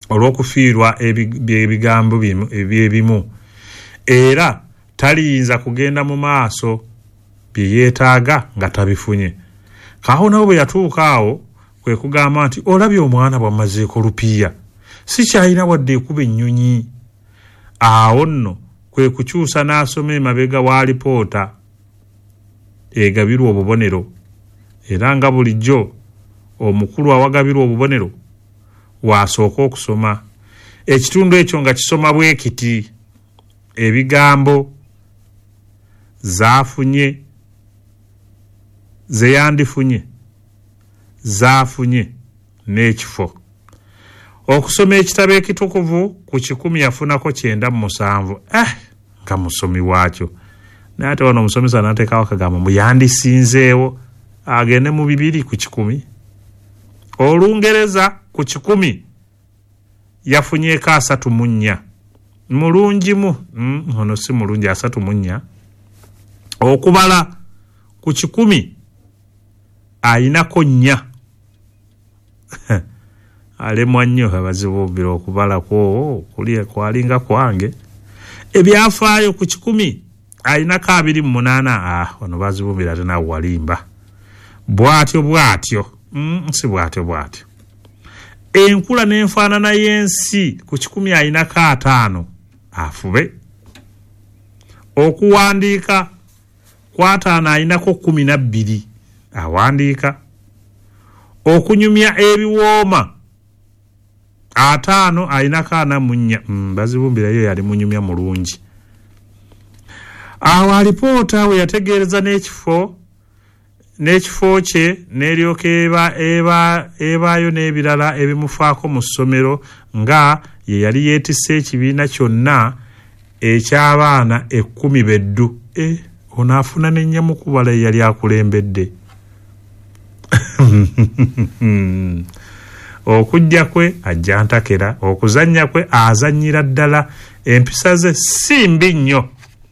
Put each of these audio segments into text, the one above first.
olw'okufiirwa ebigambo ebimu era taliyinza kugenda mu maaso bye yeetaaga nga tabifunye. Kaawo nabo bwe yatuuka awo kwe kugamba nti olabye omwana bw'amazeeko lupiiya si kyalina wadde ekuba ennyonyi. Awo nno kwe kukyusa n'asoma emabega wa alipoota egabirwa obubonero, era nga bulijjo omukulu awagabirwa obubonero waasooka okusoma ekitundu ekyo nga kisoma bwe kiti: ebigambo zaafunye, ze yandifunye, zaafunye n'ekifo. Okusoma ekitabo ekitukuvu ku 10 yafunako 97. Nga musomi waakyo. Naye ate wano omusomesa n'ateekawo akagambo mbu yandisinzeewo agende mu 2 ku 10. Olungereza ku 10 yafunyeeko 34. Mulungimu ono si mulungi 34. Okubala ku 10 ayinako 4. Alemwa nnyo abazibumbira okubala kuliya kwalinga kwange. Ebyafaayo ku 10 ayinako 28. Wano bazibumbira ate nawe walimba. Bwatyo si bwatyo. Enkula n'enfaanana y'ensi ku 10 ayinako 5. Afube. Okuwandiika ku 5 ayinako 12. Awandiika. Okunyumya ebiwooma 5 ayinako 44. Bazibumbira yo yali munyumya mulungi. Awo alipoota we yategeereza n'ekifo kye n'eryoka ebaayo n'ebirala ebimufaako mu ssomero nga ye yali yeetisse ekibiina kyonna eky'abaana 10 beddu. Ono afuna n'ennyamukubala yali akulembedde. Okujja kwe ajja ntakera, okuzannya kwe azannyira ddala, empisa ze si mbi nnyo.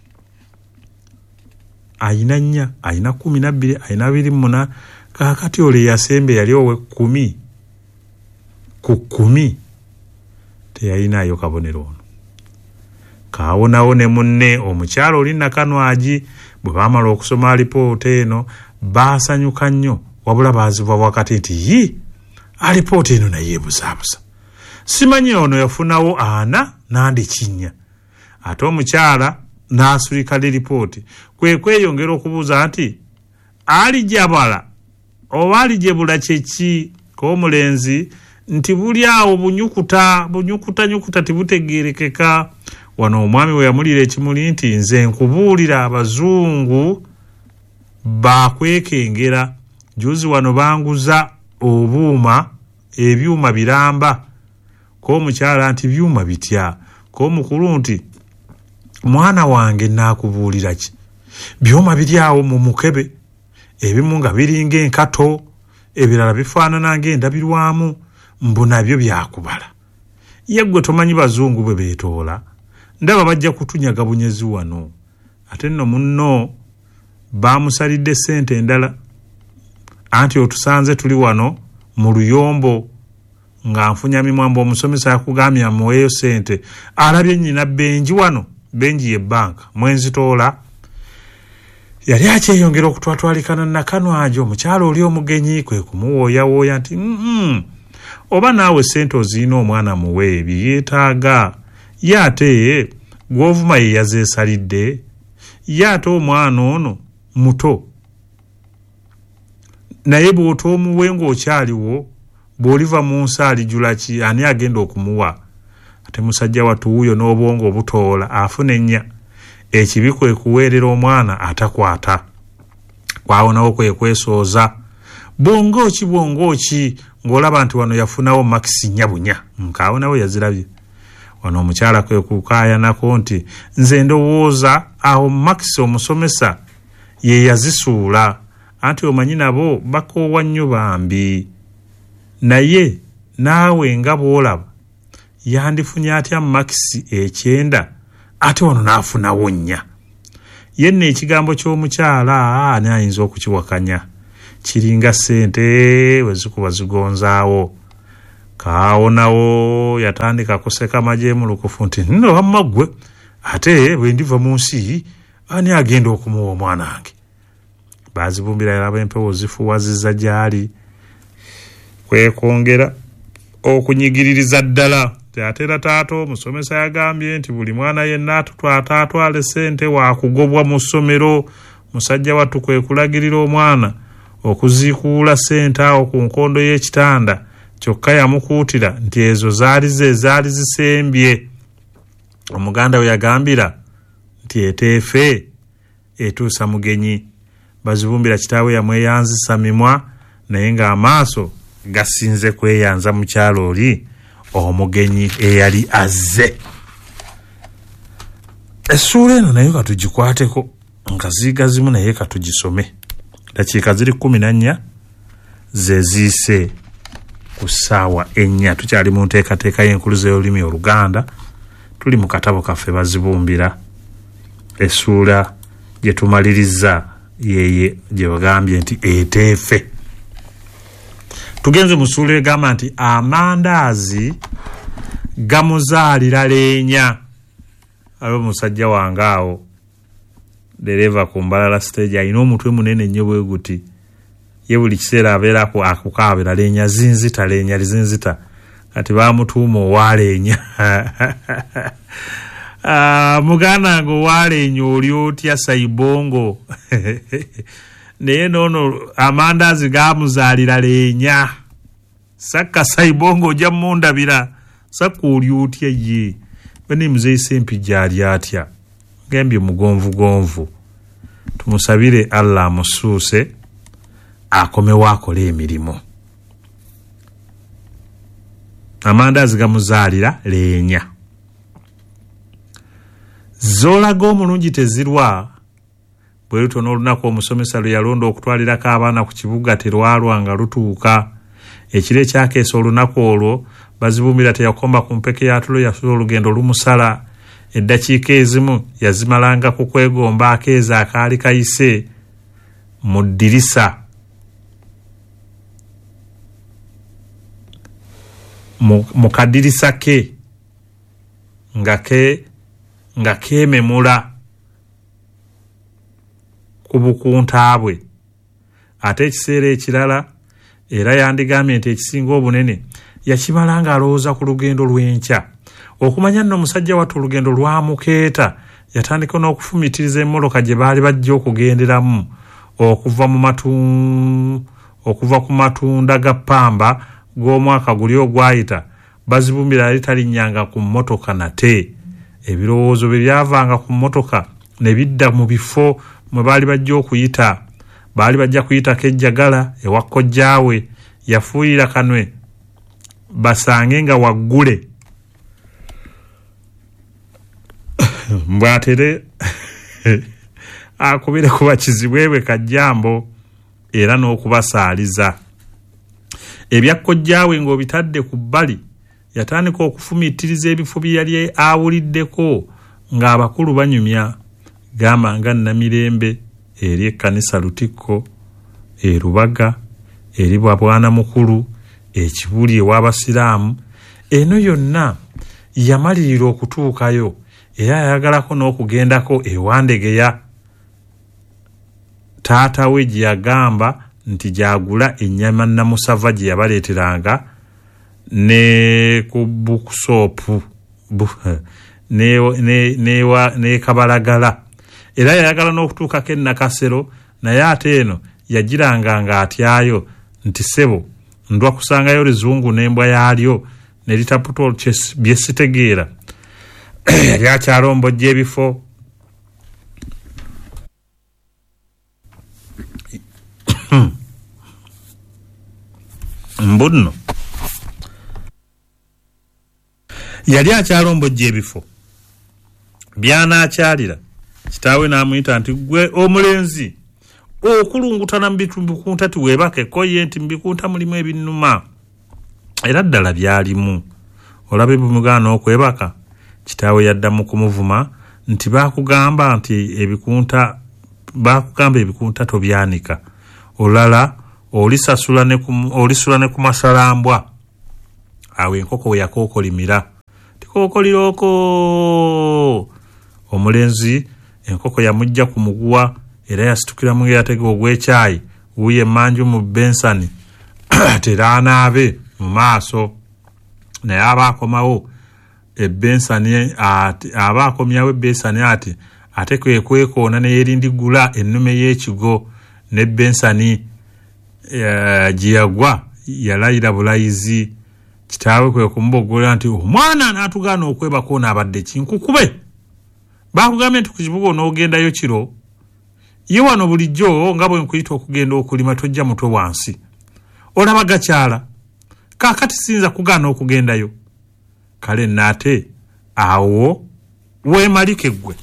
Ayina 4, ayina 12, ayina 28. Kaakati ole yasembe yali owe 10 ku 10 teyayinaayo kabonero ono. Kaawonawo ne munne omukyalo oli Nakanwagi bwe baamala okusoma alipoota eno baasanyuka nnyo, wabula baaziva wakati nti alipoota eno naye ebusaabusa. Simanyi ono yafunawo 4 nandi kinnya. Ate omukyala n'asulika lipooti kwe kweyongera okubuuza nti alijabala oba alijebula kyeki k'omulenzi nti buli awo bunyukuta tibutegeerekeka. Wano omwami we yamulira ekimuli nti nze nkubuulira abazungu bakwekengera. Juzi wano banguza ebyuma biramba. K'omukyala nti byuma bitya? K'omukulu nti mwana wange naakubuulira ki? Byuma biri awo mu mukebe, ebimu nga biringa enkato, ebirala bifaanana ng'endabirwamu, mbu nabyo byakubala. Ye ggwe tomanyi bazungu bwe beetoola, ndaba bajja kutunyaga bunyezi wano. Ate nno munno baamusalidde ssente endala, anti otusanze tuli wano mu luyombo nga nfunya mimwambo. Omusomesa yakugambye amuweeyo ssente, alabye nnyina benji wano, benji ye banka mwenzitoola. Yali akyeyongera okutwatwalikana Nakanwagi. Omukyalo oli omugenyi kwe kumuwooyawooya nti oba naawe ssente oziina omwana muwe byeyeetaaga. Ye ate gw'ovuma ye yazeesalidde. Ye ate omwana ono muto, naye bw'otoomuwe ng'okyaliwo, bw'oliva mu nsi alijula ki? Ani agenda okumuwa? Ate musajja watuuyo n'obwongo obutoola afuna ennya. Ekibi kwe kuweerera omwana atakwata. Kwawonawo kwe kwesooza bwongooki ng'olaba nti wano yafunawo makisi nyabunya. Nkaawonawo yazirabye. Wano omukyala kwe kukaayanako nti nze ndowooza awo makisi omusomesa ye yazisuula, anti omanyi nabo bakoowa nnyo bambi. Naye naawe nga bw'olaba yandifunye atya makisi 9 ate wano n'afunawo 4. Yenna ekigambo ky'omukyala ani ayinza okukiwakanya? Kiringa ssente we zikuba zigonzaawo. Kaawonawo yatandika kuseka majeemu lukufu nti nno wamma ggwe ate bwe ndiva mu nsi ani agenda okumuwa omwana wange. Bazibumbira yalaba empewo zifuwazizza gyali kwekwongera okunyigiririza ddala. Atera taata omusomesa yagambye nti buli mwana yenna atwale ssente waakugobwa mu ssomero. Musajja wattu kwe kulagirira omwana okuziikuula ssente awo ku nkondo y'ekitanda, kyokka yamukuutira nti ezo zaali zisembye. Omuganda we yagambira nti eteefe etuusa mugenyi. Bazibumbira kitaawe yamweyanzisa mimwa naye ng'amaaso gasinze kweyanza mukyalo oli omugenyi eyali azze. Essuula eno naye katugikwateko nga ziiga zimu naye katugisome. Dakiika ziri 14 ze ziise ku ssaawa 4. Tukyali mu nteekateeka y'enkuluze y'olulimi Oluganda. Tuli mu katabo kaffe Bazibumbira. Essuula gye tumaliriza yeye gye bagambye nti eteefe. Tugenze mu ssuula egamba nti amandaazi gamuzaalira leenya. Alo musajja wange awo dereva ku Mbalala stage alina omutwe munene nnyo bwe guti. Ye buli kiseera abeera akukaabira leenya zinzita. Kati baamutuuma owaaleenya. Muganda ngo owaaleenya oli otya Saibongo. Naye noono amandaazi gaamuzaalira leenya. Sakka Saibongo ojja mundabira. Sakka oli otya ye. Bene Muzeeyi Sempi gy'ali atya. Gambye mugonvugonvu. Tumusabire Allah amusuuse akomewo akole emirimu. Amandaazi gamuzaalira leenya. Zoolaga omulungi tezirwa. Bwe lutono olunaku omusomesa lwe yalonda okutwalirako abaana ku kibuga terwalwanga lutuuka. Ekiro ekyakeesa olunaku olwo Bazibumbira teyakomba ku mpeke ya tulo yasula olugendo lumusala. Eddakiika ezimu yazimalanga ku kwegomba akeeza akaali kayise mu ddirisa. Mu kadirisa ke nga keememula ku bukunta bwe. Ate ekiseera ekirala era yandigambye nti ekisinga obunene yakimalanga alowooza ku lugendo lw'enkya. Okumanya nno omusajja wattu olugendo lwamukeeta yatandika n'okufumitiriza emmoloka gye baali bajja okugenderamu okuva ku matunda ga Pamba g'omwaka guli ogwayita. Bazibumbira yali talinnyanga ku mmotoka nate. Ebirowoozo bye byavanga ku mmotoka ne bidda mu bifo mwe baali bajja okuyita. Baali bajja kuyitako ejjagala ewa kkojjaawe. Yafuuyira kanwe basange nga waggule mbwatere akubire ku bakizibwewe Kajjambo era n'okubasaaliza. Ebya kkojjaawe ng'obitadde ku bbali yatandika okufumiitiriza ebifo bye yali awuliddeko ng'abakulu banyumya. Gamba nga Namirembe eri ekkanisa Lutikko, Rubaga eri Bwana Mukulu, Ekibuli ew'Abasiraamu. Eno yonna yamalirira okutuukayo era yayagalako n'okugendako ewandegeya. Taata we gye yagamba nti gyagula ennyama namusava gye yabaleeteranga ne ku bukusoopu ne Kabalagala. Era yayagala n'okutuukako e Nakasero naye ate eno yagiranga ng'atyayo nti ssebo ndwa kusangayo Lizungu n'embwa yaalyo ne litaputo bye sitegeera. Yali akyalombojja ebifo. Mbunno yali akyalombojja ebifo by'anaakyalira. Kitaawe n'amuyita nti gwe omulenzi okulungutana mu bikunta tiweebakeko ye nti mu bikunta mulimu ebinnuma. Era ddala byalimu. Olabe bumugaana okwebaka. Kitaawe yaddamu kumuvuma nti bakugamba ebikunta tobyanika. Olala olisula ne ku masalambwa. awe enkoko we yakookolimira tikookoliroko omulenzi enkoko yamujja ku muguwa era yasitukira mu yatega ogw'ekyayi wuye manju mu bensani teranaabe mu maaso naye abaakomawo ebbensani abaakomyawo ebbensani ate kwekoona ne yerindigula ennume y'ekigo n'ebbensani gye yalayira bulayizi kitaawe kwe kumuboggola nti omwana n'atugaana okwebako n'abadde kinkukube baakugambye nti ku kibuga onoogendayo kiro ye wano bulijjo nga bwe nkuyita okugenda okulima tojja mutwe wansi olaba gakyala kaakati siyinza kugaana okugendayo kale naate awo weemalike ggwe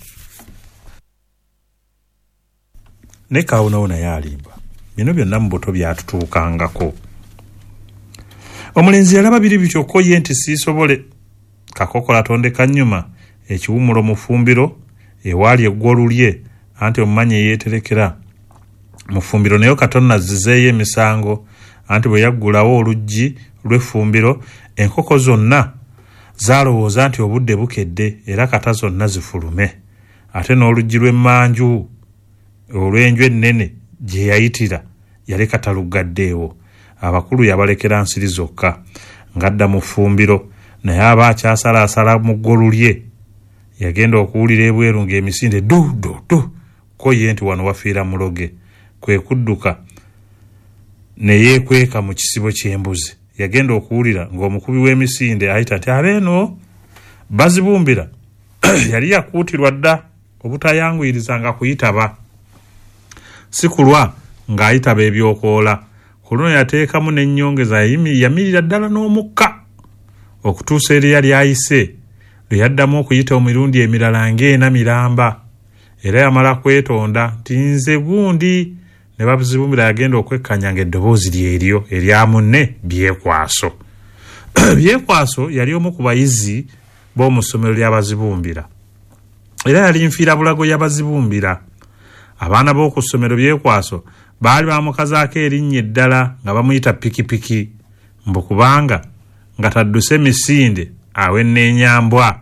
ne kawunawo naye alimba bino byonna mu buto byatutuukangako omulenzi yalaba biri bityokko ye nti siisobole kakokola tondeka nnyuma ekiwumulo mu ffumbiro ewaali eggwolu lye anti omumanyi yeeterekera mu ffumbiro naye Katonda azzizeeyo emisango anti bwe yaggulawo oluggi lw'effumbiro enkoko zonna zaalowooza nti obudde bukedde era kata zonna zifulume ate n'oluggi lw'emmanju olw'enju ennene gye yayitira yaleka taluggaddeewo abakulu yabalekera nsiri zokka ng'adda mu ffumbiro naye aba akyasalaasala mu ggolu lye yagenda okuwulira ebweru ng'emisinde du ko ye nti wano wafiira muloge kwe kudduka ne yeekweka mu kisibo ky'embuzi yagenda okuwulira ng'omukubi w'emisinde ayita nti abeeno bazibumbira yali yakuutirwa dda obutayanguyirizanga kuyitaba si kulwa ng'ayitaba ebyokoola ku luno yateekamu n'ennyongeza yamirira ddala n'omukka okutuusa eri yali ayise lwe yaddamu okuyita emirundi emirala ng'ena miramba era yamala kwetonda nti nze gundi ne bazibumbira yagenda okwekkanyanga eddoboozi lyeryo erya munne Byekwaso Byekwaso yali omu ku bayizi b'omu ssomero ly'abazibumbira era yali nfiira bulago y'abazibumbira abaana b'oku ssomero Byekwaso baali bamukazaako erinnya eddala nga bamuyita pikipiki mbu kubanga nga tadduse misinde awennenyambwa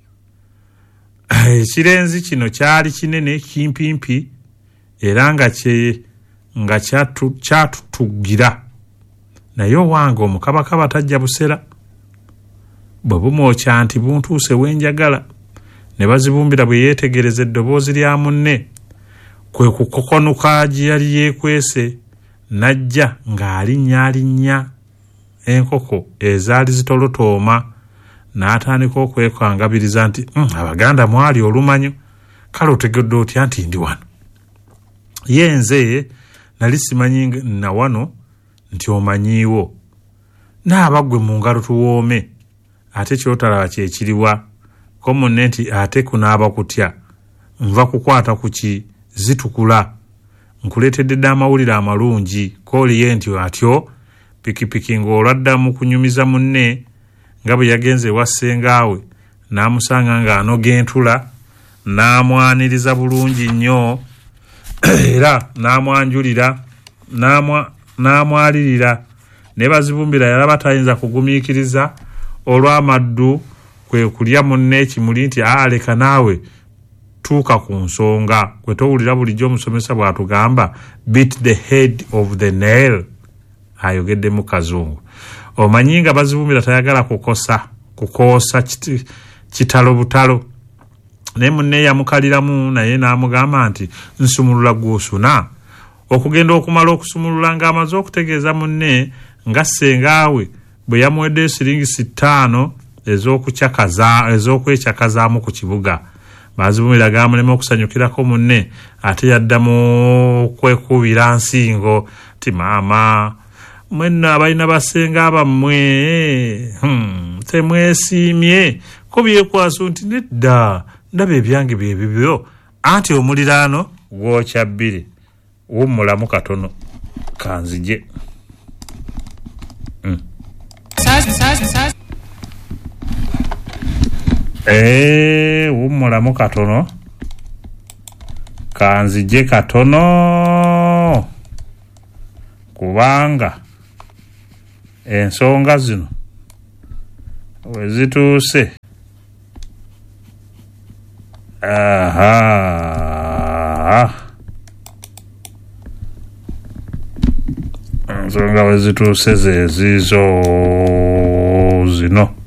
ekirenzi kino kyali kinene kimpimpi era nga kyatutugira naye owange omukabakaba tajja busera bwe bumwokya nti buntuuse wenjagala ne bazibumbira bwe yeetegereza eddoboozi lya munne kwe kukokonuka gye yali yeekwese najja ng'alinnyalinnya enkoko ezaali zitolotooma n'atandika okwekangabiriza nti Abaganda mwali olumanyo kale otegedde otya nti ndi wano ye nze nali simanyi na wano nti omanyiiwo n'abagwe mu ngalo tuwoome ate kyotalaba kyekiriwa ko munne nti ate kunaaba kutya nva kukwata ku ki zitukula nkuleetedde dde amawulire amalungi kooli ye nti atyo pikipiki ng'olwaddamu kunyumiza munne nga bwe yagenze ewa ssengaawe n'amusanga ng'anoga entula n'amwaniriza bulungi nnyo era n'amwanjulira n'amwalirira ne bazibumbira yalaba tayinza kugumiikiriza olw'amaddu kwe kulya munne ekimuli nti leka naawe tuuka ku nsonga kwe towulira bulijjo omusomesa bw'atugamba beat the head of the nail ayogedde mu kazungu omanyi nga bazibumbira tayagala kukoosa kitalo butalo naye munne yamukaliramu naye n'amugamba nti nsumulula gw'osuna okugenda okumala okusumulula ng'amaze okutegeeza munne nga ssengaawe bwe yamuwedde siringi 5 ez'okwekyakazaamu ku kibuga bazibumbira gamulema okusanyukirako munne ate yaddamu kwekuubira nsingo ti maama mwenna abalina basenga bammwe temwesiimye ko Byekwaso nti nedda ndaba ebyange bye bibyo anti omuliraano gwokya bbiri wummulamu katono kanzije wummulamu katono kanzije katono kubanga ensonga zino wezituuse ensonga wezituuse zezizo zino